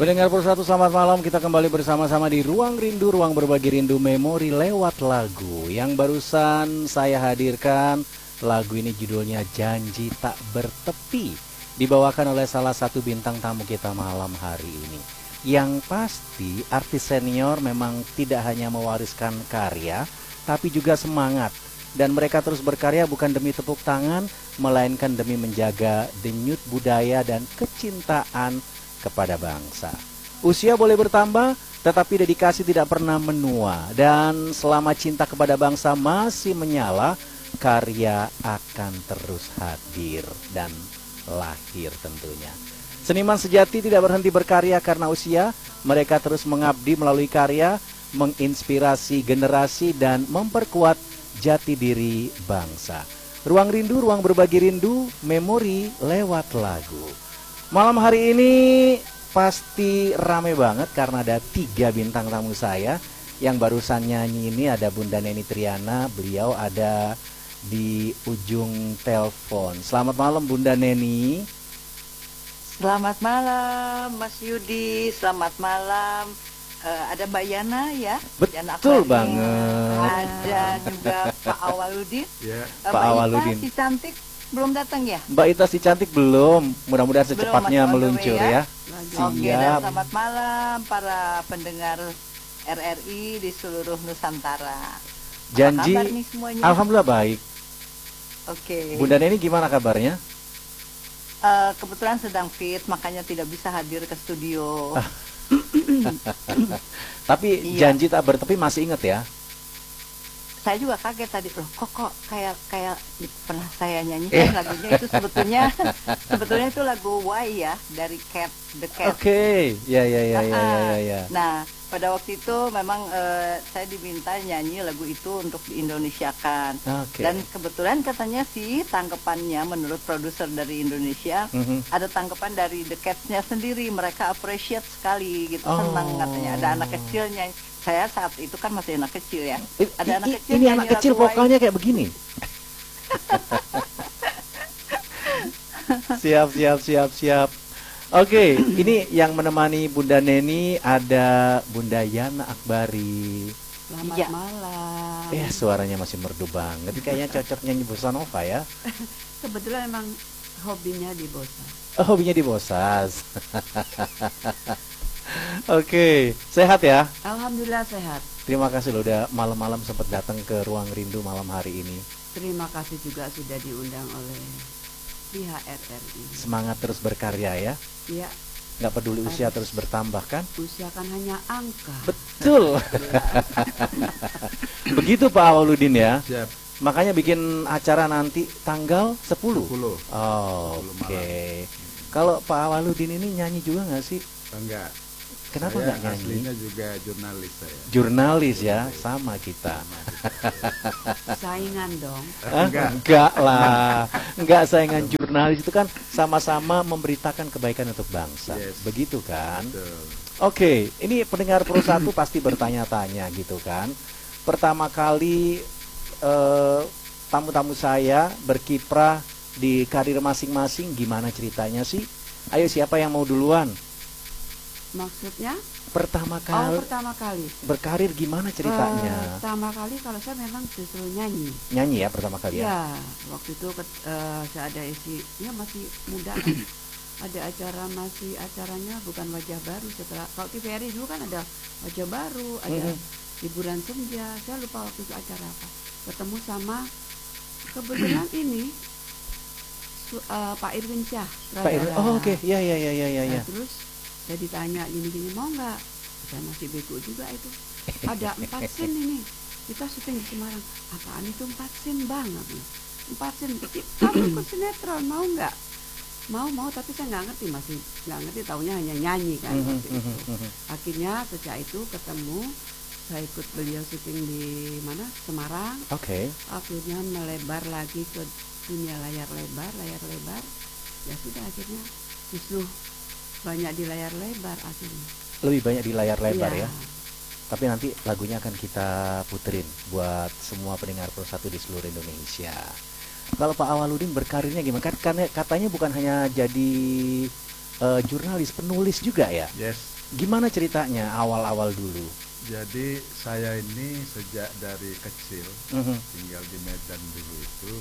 Pendengar Persatu, selamat malam. Kita kembali bersama-sama di Ruang Rindu, ruang berbagi rindu memori lewat lagu. Yang barusan saya hadirkan, lagu ini judulnya Janji Tak Bertepi, dibawakan oleh salah satu bintang tamu kita malam hari ini. Yang pasti artis senior memang tidak hanya mewariskan karya, tapi juga semangat. Dan mereka terus berkarya bukan demi tepuk tangan, melainkan demi menjaga denyut budaya dan kecintaan kepada bangsa. Usia boleh bertambah, tetapi dedikasi tidak pernah menua. Dan selama cinta kepada bangsa masih menyala, karya akan terus hadir dan lahir tentunya. Seniman sejati tidak berhenti berkarya karena usia. Mereka terus mengabdi melalui karya, menginspirasi generasi dan memperkuat jati diri bangsa. Ruang Rindu, ruang berbagi rindu, memori lewat lagu. Malam hari ini pasti rame banget karena ada 3 bintang tamu saya. Yang barusan nyanyi ini ada Bunda Neni Triana, beliau ada di ujung telepon. Selamat malam Bunda Neni. Selamat malam Mas Yudi, selamat malam. Ada Mbak Yana ya. Betul banget. Ada juga Pak Awaludin. Ya, Pak Awaludin. Si cantik belum datang ya? Mbak Ita si cantik belum. Mudah-mudahan secepatnya meluncur ya. Oke, dan selamat malam para pendengar RRI di seluruh Nusantara. Janji. Apa kabar nih semuanya? Alhamdulillah baik. Oke. Bunda Neni gimana kabarnya? Kebetulan sedang fit, makanya tidak bisa hadir ke studio. Tapi iya. Janji Tak Bertepi masih inget ya? Saya juga kaget tadi, loh kok kayak pernah saya nyanyikan lagunya itu sebetulnya itu lagu Why ya dari The Cat. Oke, ya. Nah, pada waktu itu memang saya diminta nyanyi lagu itu untuk diindonesiakan. Dan kebetulan katanya sih tanggapannya menurut produser dari Indonesia, ada tanggapan dari The Cats-nya sendiri, mereka appreciate sekali gitu, senang katanya. Ada anak kecilnya. Saya saat itu kan masih anak kecil ya. Ada anak kecil. Ini anak kecil vokalnya kayak begini. Siap. Oke, ini yang menemani Bunda Neni ada Bunda Yana Akbari. Selamat malam. Suaranya masih merdu banget. Kayaknya cocok nyanyi bossa nova ya. Kebetulan emang hobinya di bossa. Oh, hobinya di bossas. Oke, sehat ya? Alhamdulillah sehat. Terima kasih loh udah malam-malam sempat datang ke Ruang Rindu malam hari ini. Terima kasih juga sudah diundang oleh pihak RRI. Semangat terus berkarya ya? Iya. Nggak peduli usia terus bertambah kan? Usia kan hanya angka. Betul. Begitu Pak Awaludin ya? Siap. Makanya bikin acara nanti tanggal 10. 10. Oke. Kalau Pak Awaludin ini nyanyi juga nggak sih? Enggak. Kenapa nggak nyanyi? Aslinya juga jurnalis saya. Jurnalis ya, sama kita. Saingan dong. Enggak lah. Enggak saingan. Jurnalis itu kan sama-sama memberitakan kebaikan untuk bangsa. Begitu kan? Betul. Oke, ini pendengar Persatu pasti bertanya-tanya gitu kan. Pertama kali tamu-tamu saya berkiprah di karir masing-masing, gimana ceritanya sih? Ayo, siapa yang mau duluan? Maksudnya? Pertama kali berkarir gimana ceritanya? Pertama kali kalau saya memang justru nyanyi. Nyanyi ya pertama kali ya? Ya, waktu itu saya ada ya masih muda kan. Ada acaranya bukan Wajah Baru. Setelah kalau TVRI dulu kan ada Wajah Baru, ada hiburan senja. Saya lupa waktu itu acara apa. Ketemu sama kebetulan ini Pak Irwin Syah. Pak Irwin. Oh, oke. Ya. Terus saya ditanya gini mau nggak? Saya masih bego juga itu. Ada 4 scene ini. Kita syuting di Semarang. Apaan itu 4 scene bang? 4 scene. Kamu ikut sinetron mau nggak? Mau tapi saya nggak ngerti, taunya hanya nyanyi kan waktu itu. Akhirnya sejak itu ketemu, saya ikut beliau syuting di Semarang. Akhirnya melebar lagi ke dunia layar lebar. Ya sudah akhirnya justru banyak di layar lebar akhirnya. Lebih banyak di layar lebar ya. Tapi nanti lagunya akan kita puterin buat semua pendengar Persatu di seluruh Indonesia. Kalau Pak Awaludin berkarirnya gimana? Karena katanya bukan hanya jadi jurnalis, penulis juga ya? Yes. Gimana ceritanya awal-awal dulu? Jadi saya ini sejak dari kecil tinggal di Medan dulu itu.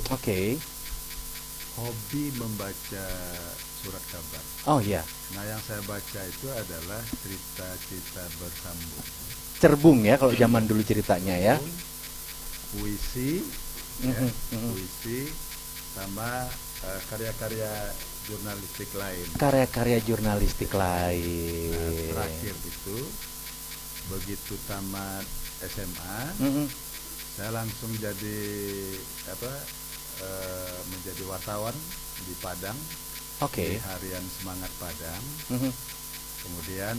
Hobi membaca surat kabar. Oh iya. Nah yang saya baca itu adalah cerita-cerita bersambung. Cerbung ya kalau zaman dulu ceritanya ya. Puisi, puisi sama karya-karya jurnalistik lain. Karya-karya jurnalistik lain. Nah, terakhir itu begitu tamat SMA, saya langsung jadi menjadi wartawan di Padang. Di harian Semangat Padang. Kemudian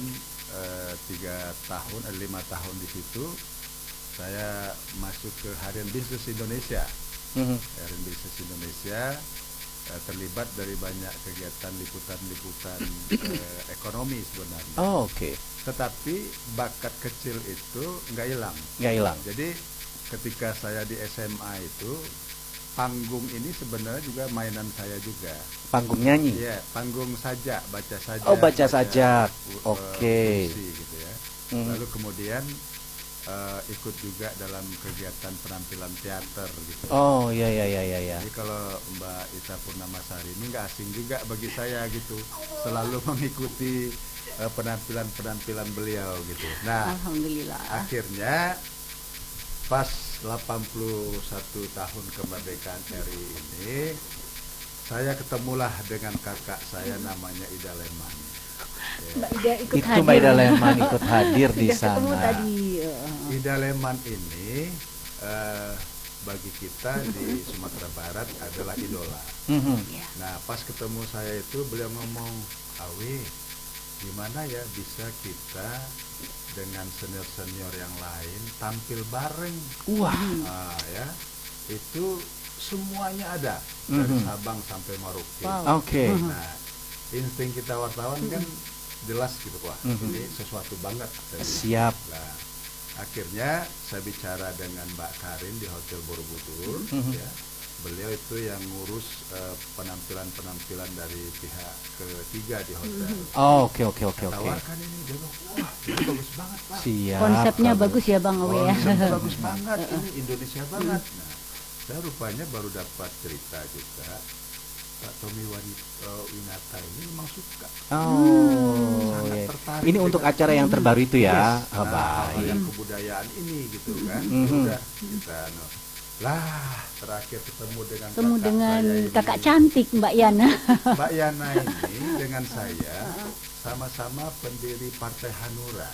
5 tahun di situ saya masuk ke Harian Bisnis Indonesia. Harian Bisnis Indonesia terlibat dari banyak kegiatan liputan-liputan ekonomi sebenarnya. Tetapi bakat kecil itu nggak hilang. Jadi ketika saya di SMA itu panggung ini sebenarnya juga mainan saya juga. Panggung nyanyi? Iya, panggung saja, baca saja. Oh, baca saja. Puisi gitu ya. Lalu kemudian ikut juga dalam kegiatan penampilan teater gitu. Oh, iya. Jadi kalau Mbak Ita Purnamasari ini nggak asing juga bagi saya gitu. Selalu mengikuti penampilan-penampilan beliau gitu. Nah, alhamdulillah. Akhirnya pas 81 tahun kemerdekaan RI ini, saya ketemulah dengan kakak saya namanya Ida Leman. Mbak Ida Leman ikut hadir di sana. Ida Leman ini bagi kita di Sumatera Barat adalah idola. Nah, pas ketemu saya itu beliau ngomong, Awe, gimana ya bisa kita dengan senior-senior yang lain tampil bareng. Nah, ya, itu semuanya ada dari Sabang sampai Merauke. Nah, insting kita wartawan kan jelas gitu, wah ini sesuatu banget. Siap. Nah, akhirnya saya bicara dengan Mbak Karin di Hotel Borobudur. Ya, beliau itu yang ngurus penampilan-penampilan dari pihak ketiga di hotel. Oke. Tawarkan ini, dia bilang, wah ini bagus banget Pak. Siap. Konsepnya bagus ya Bang Awe ya. Konsepnya bagus banget, ini Indonesia banget. Nah, saya rupanya baru dapat cerita juga, Pak Tommy Winata ini memang suka. Sangat tertarik. Ini untuk acara yang terbaru itu ya. Baik. Yang kebudayaan ini gitu kan. Udah kita lah terakhir ketemu dengan kakak cantik Mbak Yana. Mbak Yana ini dengan saya sama-sama pendiri Partai Hanura.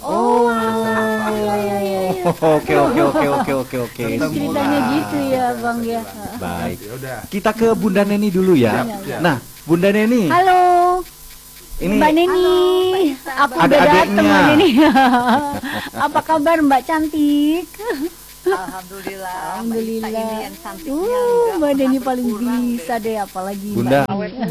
Oke. Ceritanya gitu ya Bang ya. Baik. Kita ke Bunda Neni dulu ya. Nah, Bunda Neni. Halo. Ini Mbak Neni. Aku udah datang Mbak Neni. Apa kabar Mbak cantik? Alhamdulillah. Ini yang cantiknya Mbak Neni paling bisa deh, apalagi Bunda.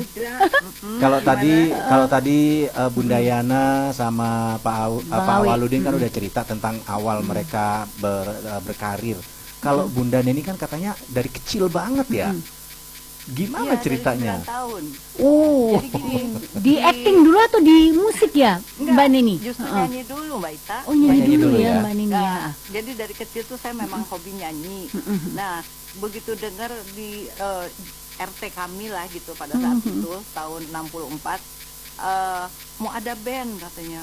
Kalau tadi Bunda Yana sama Pak Awaludin kan udah cerita tentang awal mereka berkarir. Kalau Bunda Neni kan katanya dari kecil banget ya. Gimana ceritanya? Dari 9 tahun. Jadi gini, di acting dulu atau di musik ya, Mbak Neni? Justru nyanyi dulu Mbak Ita. Oh, nyanyi dulu ya Mbak Neni ya. Jadi dari kecil tuh saya memang hobi nyanyi. Nah, begitu dengar di RT kami lah gitu pada saat itu tahun 64 mau ada band katanya.